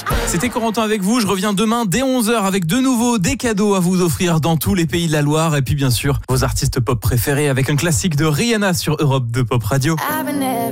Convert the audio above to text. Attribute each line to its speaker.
Speaker 1: C'était Corentin avec vous, je reviens demain dès 11h avec de nouveau des cadeaux à vous offrir dans tous les pays de la Loire et puis bien sûr vos artistes pop préférés avec un classique de Rihanna sur Europe 2 Pop Radio.